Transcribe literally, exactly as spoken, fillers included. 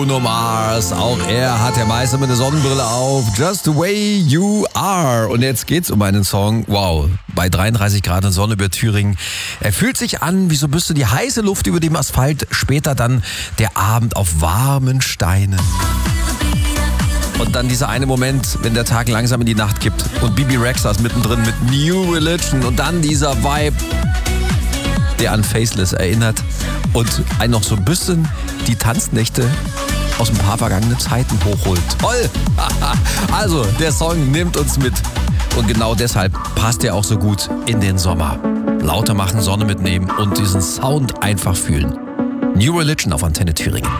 Bruno Mars, auch er hat ja meist immer eine Sonnenbrille auf. Just the way you are. Und jetzt geht's um einen Song, wow, bei dreiunddreißig Grad und Sonne über Thüringen. Er fühlt sich an wie so ein bisschen die heiße Luft über dem Asphalt, später dann der Abend auf warmen Steinen. Und dann dieser eine Moment, wenn der Tag langsam in die Nacht kippt und Bibi Rexha ist mittendrin mit New Religion und dann dieser Vibe, der an Faceless erinnert und einen noch so ein bisschen die Tanznächte aus ein paar vergangenen Zeiten hochholt. Toll! Also, der Song nimmt uns mit. Und genau deshalb passt er auch so gut in den Sommer. Lauter machen, Sonne mitnehmen und diesen Sound einfach fühlen. New Religion auf Antenne Thüringen.